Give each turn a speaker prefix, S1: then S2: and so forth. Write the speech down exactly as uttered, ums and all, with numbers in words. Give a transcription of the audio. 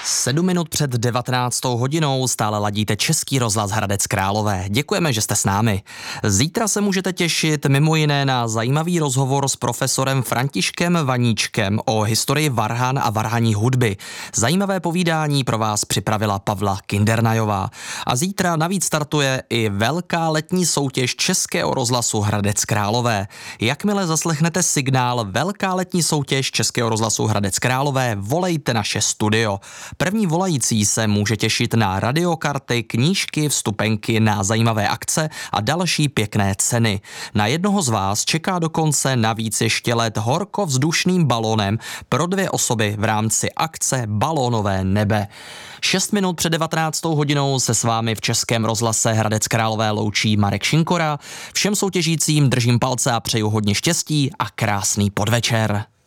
S1: Sedm minut před devatenáctou hodinou stále ladíte Český rozhlas Hradec Králové. Děkujeme, že jste s námi. Zítra se můžete těšit mimo jiné na zajímavý rozhovor s profesorem Františkem Vaníčkem o historii varhan a varhanní hudby. Zajímavé povídání pro vás připravila Pavla Kindernajová. A zítra navíc startuje i velká letní soutěž Českého rozhlasu Hradec Králové. Jakmile zaslechnete signál Velká letní soutěž Českého rozhlasu Hradec Králové, volejte naše studio. První volající se může těšit na radiokarty, knížky, vstupenky na zajímavé akce a další pěkné ceny. Na jednoho z vás čeká dokonce navíc ještě let horkovzdušným balónem pro dvě osoby v rámci akce Balónové nebe. Šest minut před devatenáctou hodinou se s vámi v Českém rozhlase Hradec Králové loučí Marek Šinkora. Všem soutěžícím držím palce a přeju hodně štěstí a krásný podvečer.